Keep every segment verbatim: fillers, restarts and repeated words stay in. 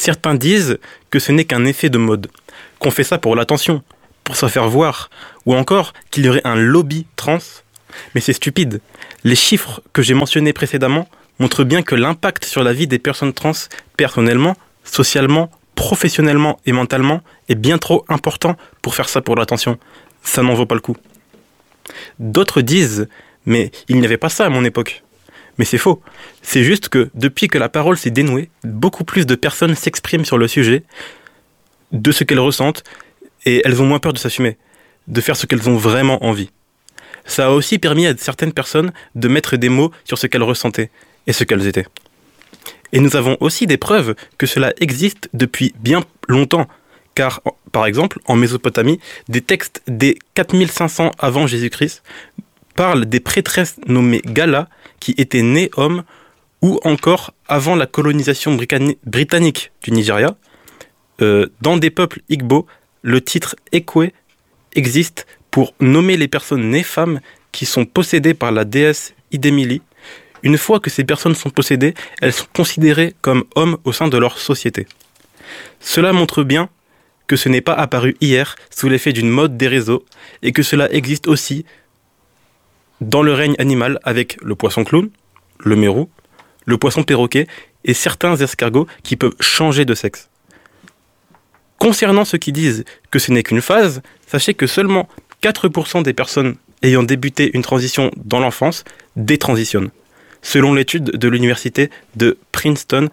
Certains disent que ce n'est qu'un effet de mode, qu'on fait ça pour l'attention, pour se faire voir, ou encore qu'il y aurait un lobby trans. Mais c'est stupide. Les chiffres que j'ai mentionnés précédemment montrent bien que l'impact sur la vie des personnes trans, personnellement, socialement, professionnellement et mentalement, est bien trop important pour faire ça pour l'attention. Ça n'en vaut pas le coup. D'autres disent « mais il n'y avait pas ça à mon époque ». Mais c'est faux. C'est juste que depuis que la parole s'est dénouée, beaucoup plus de personnes s'expriment sur le sujet, de ce qu'elles ressentent, et elles ont moins peur de s'assumer, de faire ce qu'elles ont vraiment envie. Ça a aussi permis à certaines personnes de mettre des mots sur ce qu'elles ressentaient et ce qu'elles étaient. Et nous avons aussi des preuves que cela existe depuis bien longtemps, car, par exemple, en Mésopotamie, des textes des quatre mille cinq cents avant Jésus-Christ parlent des prêtresses nommées Gala qui étaient nées hommes, ou encore avant la colonisation britannique du Nigeria, euh, dans des peuples Igbo, le titre Ekwe existe pour nommer les personnes nées femmes qui sont possédées par la déesse Idemili. Une fois que ces personnes sont possédées, elles sont considérées comme hommes au sein de leur société. Cela montre bien que ce n'est pas apparu hier sous l'effet d'une mode des réseaux et que cela existe aussi dans le règne animal avec le poisson clown, le mérou, le poisson perroquet et certains escargots qui peuvent changer de sexe. Concernant ceux qui disent que ce n'est qu'une phase, sachez que seulement quatre pour cent des personnes ayant débuté une transition dans l'enfance détransitionnent, selon l'étude de l'université de Princeton.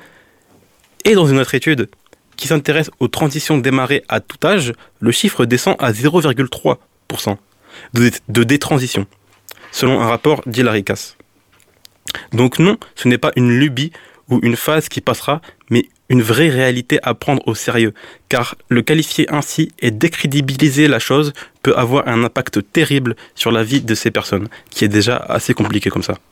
Et dans une autre étude qui s'intéresse aux transitions démarrées à tout âge, le chiffre descend à zéro virgule trois pour cent de, de détransition, selon un rapport d'Hilary Cass. Donc non, ce n'est pas une lubie ou une phase qui passera, mais une vraie réalité à prendre au sérieux, car le qualifier ainsi et décrédibiliser la chose peut avoir un impact terrible sur la vie de ces personnes, qui est déjà assez compliqué comme ça.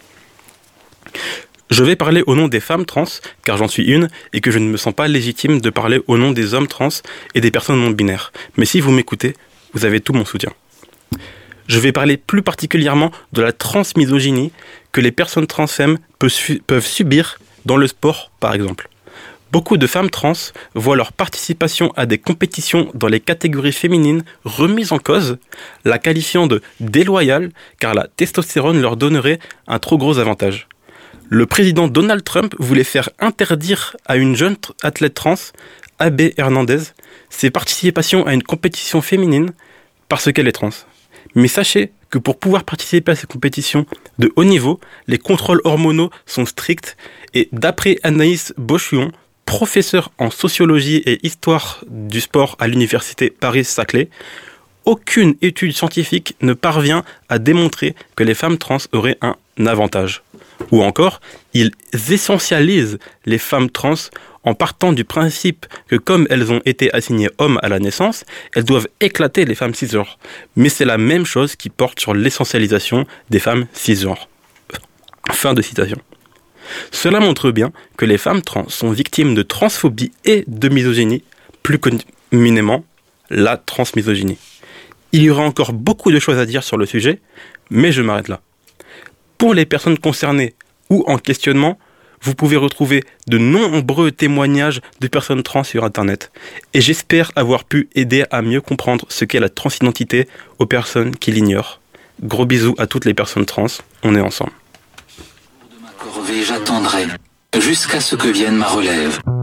Je vais parler au nom des femmes trans, car j'en suis une, et que je ne me sens pas légitime de parler au nom des hommes trans et des personnes non binaires. Mais si vous m'écoutez, vous avez tout mon soutien. Je vais parler plus particulièrement de la transmisogynie que les personnes trans femmes peuvent subir dans le sport, par exemple. Beaucoup de femmes trans voient leur participation à des compétitions dans les catégories féminines remise en cause, la qualifiant de déloyale car la testostérone leur donnerait un trop gros avantage. Le président Donald Trump voulait faire interdire à une jeune athlète trans, Abbey Hernandez, ses participations à une compétition féminine parce qu'elle est trans. Mais sachez que pour pouvoir participer à ces compétitions de haut niveau, les contrôles hormonaux sont stricts et d'après Anaïs Bochuon, professeure en sociologie et histoire du sport à l'université Paris-Saclay, aucune étude scientifique ne parvient à démontrer que les femmes trans auraient un avantage. Ou encore, ils essentialisent les femmes trans en partant du principe que comme elles ont été assignées hommes à la naissance, elles doivent éclater les femmes cisgenres. Mais c'est la même chose qui porte sur l'essentialisation des femmes cisgenres. Fin de citation. Cela montre bien que les femmes trans sont victimes de transphobie et de misogynie, plus communément la transmisogynie. Il y aura encore beaucoup de choses à dire sur le sujet, mais je m'arrête là. Pour les personnes concernées ou en questionnement, vous pouvez retrouver de nombreux témoignages de personnes trans sur Internet. Et j'espère avoir pu aider à mieux comprendre ce qu'est la transidentité aux personnes qui l'ignorent. Gros bisous à toutes les personnes trans, on est ensemble. De ma corvée, j'attendrai jusqu'à ce que vienne ma relève.